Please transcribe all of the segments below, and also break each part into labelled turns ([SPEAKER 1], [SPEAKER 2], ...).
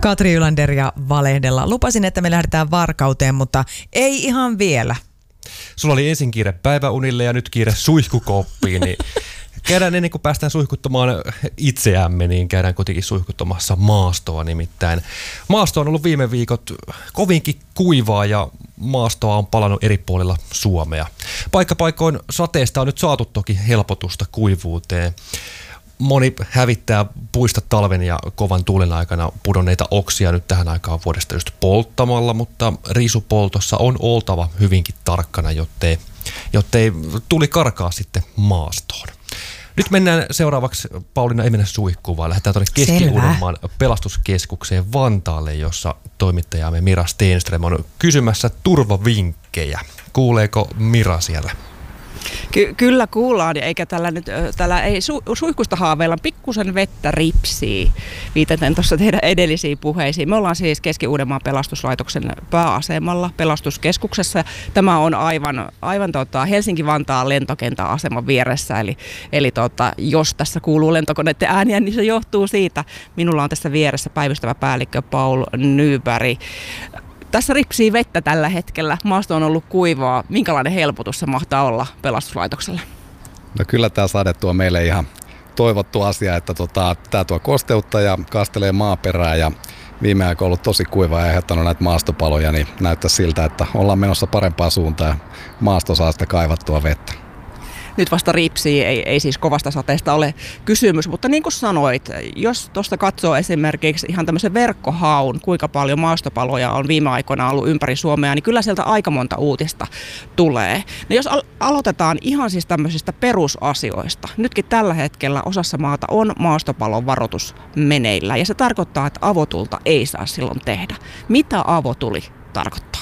[SPEAKER 1] Katri Ylander ja Valehdella. Lupasin, että me lähdetään Varkauteen, mutta ei ihan vielä.
[SPEAKER 2] Sulla oli ensin kiire päiväunille ja nyt kiire suihkukoppiin, niin käydään ennen kuin päästään suihkuttamaan itseämme, niin käydään kuitenkin suihkuttamassa maastoa nimittäin. Maasto on ollut viime viikot kovinkin kuivaa ja maastoa on palannut eri puolilla Suomea. Paikkapaikoin sateesta on nyt saatu toki helpotusta kuivuuteen. Moni hävittää puista talven ja kovan tuulen aikana pudonneita oksia nyt tähän aikaan vuodesta just polttamalla, mutta riisupoltossa on oltava hyvinkin tarkkana, jottei tuli karkaa sitten maastoon. Nyt mennään seuraavaksi, Pauliina, ei mennä suihkuun, vaan lähdetään tuonne Keski-Uudenmaan pelastuskeskukseen Vantaalle, jossa toimittajamme Mira Stenström on kysymässä turvavinkkejä. Kuuleeko Mira siellä?
[SPEAKER 3] Kyllä kuullaan, eikä tällä ei suihkusta haaveilla, pikkusen vettä ripsii, viitaten tuossa teidän edellisiin puheisiin. Me ollaan siis Keski-Uudenmaan pelastuslaitoksen pääasemalla pelastuskeskuksessa. Tämä on aivan Helsinki-Vantaan lentokentän aseman vieressä, eli jos tässä kuuluu lentokoneiden ääniä, niin se johtuu siitä. Minulla on tässä vieressä päivystävä päällikkö Paul Nyberg. Tässä ripsii vettä tällä hetkellä. Maasto on ollut kuivaa. Minkälainen helpotus se mahtaa olla pelastuslaitokselle?
[SPEAKER 4] No kyllä tämä sade tuo meille ihan toivottu asia, että tämä tuo kosteutta ja kastelee maaperää ja viime aikoina on ollut tosi kuivaa ja aiheuttanut näitä maastopaloja, niin näyttää siltä, että ollaan menossa parempaan suuntaan ja maasto saa sitä kaivattua vettä.
[SPEAKER 3] Nyt vasta ripsii, ei siis kovasta sateesta ole kysymys, mutta niin kuin sanoit, jos tuosta katsoo esimerkiksi ihan tämmöisen verkkohaun, kuinka paljon maastopaloja on viime aikoina ollut ympäri Suomea, niin kyllä sieltä aika monta uutista tulee. No jos aloitetaan ihan siis tämmöisistä perusasioista, nytkin tällä hetkellä osassa maata on maastopalon varoitus meneillä ja se tarkoittaa, että avotulta ei saa silloin tehdä. Mitä avotuli tarkoittaa?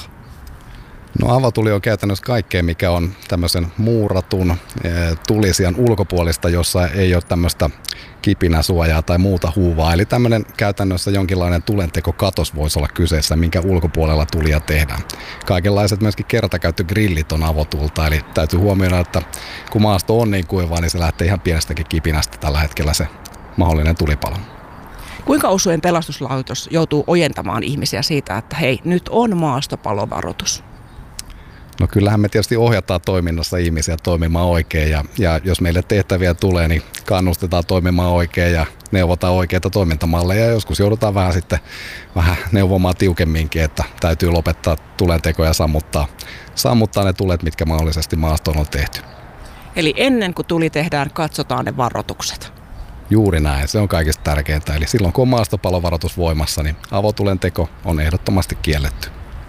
[SPEAKER 4] No avotuli on käytännössä kaikkea, mikä on tämmöisen muuratun tulisijan ulkopuolista, jossa ei ole tämmöistä kipinäsuojaa tai muuta huuvaa. Eli tämmöinen käytännössä jonkinlainen tulentekokatos voisi olla kyseessä, minkä ulkopuolella tulija tehdään. Kaikenlaiset myöskin kertakäyttögrillit on avotulta, eli täytyy huomioida, että kun maasto on niin kuivaa, niin se lähtee ihan pienestäkin kipinästä tällä hetkellä se mahdollinen tulipalo.
[SPEAKER 3] Kuinka usein pelastuslaitos joutuu ojentamaan ihmisiä siitä, että hei, nyt on maastopalovaroitus?
[SPEAKER 4] No kyllähän me tietysti ohjataan toiminnassa ihmisiä toimimaan oikein ja jos meille tehtäviä tulee, niin kannustetaan toimimaan oikein ja neuvotaan oikeita toimintamalleja. Ja joskus joudutaan vähän neuvomaan tiukemminkin, että täytyy lopettaa tulenteko ja sammuttaa ne tulet, mitkä mahdollisesti maastoon on tehty.
[SPEAKER 3] Eli ennen kuin tuli tehdään, katsotaan ne varoitukset.
[SPEAKER 4] Juuri näin, se on kaikista tärkeintä. Eli silloin kun on maastopalovaroitus voimassa, niin avotulenteko on ehdottomasti kielletty.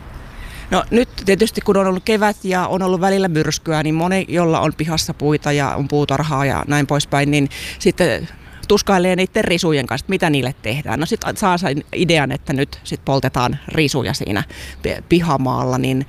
[SPEAKER 3] No nyt tietysti kun on ollut kevät ja on ollut välillä myrskyä, niin moni, jolla on pihassa puita ja on puutarhaa ja näin poispäin, niin sitten tuskailee niiden risujen kanssa, mitä niille tehdään. No sitten saa sen idean, että nyt sit poltetaan risuja siinä pihamaalla, niin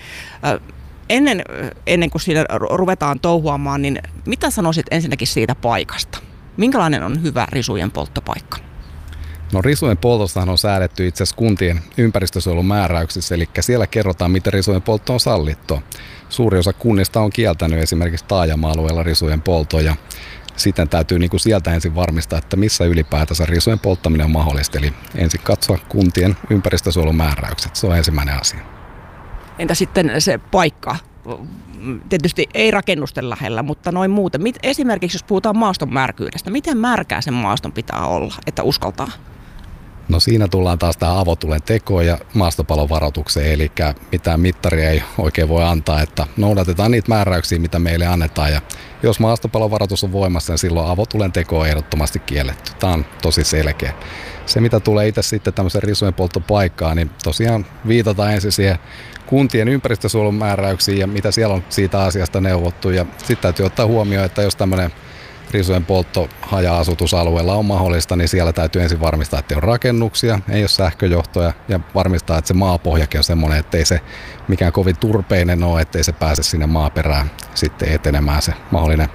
[SPEAKER 3] ennen kuin siinä ruvetaan touhuamaan, niin mitä sanoisit ensinnäkin siitä paikasta? Minkälainen on hyvä risujen polttopaikka?
[SPEAKER 4] No risujen poltostahan on säädetty itse asiassa kuntien ympäristösuojelumääräyksissä, eli siellä kerrotaan, miten risujen poltto on sallittua. Suuri osa kunnista on kieltänyt esimerkiksi taajama-alueella risujen polton ja sitten täytyy sieltä ensin varmistaa, että missä ylipäätänsä risujen polttaminen on mahdollista. Eli ensin katsoa kuntien ympäristösuojelumääräykset, se on ensimmäinen asia.
[SPEAKER 3] Entä sitten se paikka? Tietysti ei rakennusten lähellä, mutta noin muuten. Esimerkiksi jos puhutaan maaston märkyydestä, miten märkää sen maaston pitää olla, että uskaltaa?
[SPEAKER 4] No siinä tullaan taas tähän avotulen tekoon ja maastopalovaroitukseen, eli mitään mittaria ei oikein voi antaa, että noudatetaan niitä määräyksiä, mitä meille annetaan. Ja jos maastopalovaroitus on voimassa, niin silloin avotulen teko on ehdottomasti kielletty. Tämä on tosi selkeä. Se, mitä tulee itse sitten tämmöisen risujen polttopaikkaan, niin tosiaan viitataan ensin siihen kuntien ympäristösuojelun määräyksiin ja mitä siellä on siitä asiasta neuvottu. Ja sitten täytyy ottaa huomioon, että jos tämmöinen risujen poltto haja-asutusalueella on mahdollista, niin siellä täytyy ensin varmistaa, että ei ole rakennuksia, ei ole sähköjohtoja ja varmistaa, että se maapohjakin on semmoinen, ettei se mikään kovin turpeinen ole, ettei se pääse sinne maaperään sitten etenemään se mahdollinen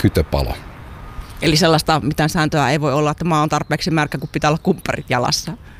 [SPEAKER 4] kytöpalo.
[SPEAKER 3] Eli sellaista mitään sääntöä ei voi olla, että maa on tarpeeksi märkä, kun pitää olla kumpparit jalassa.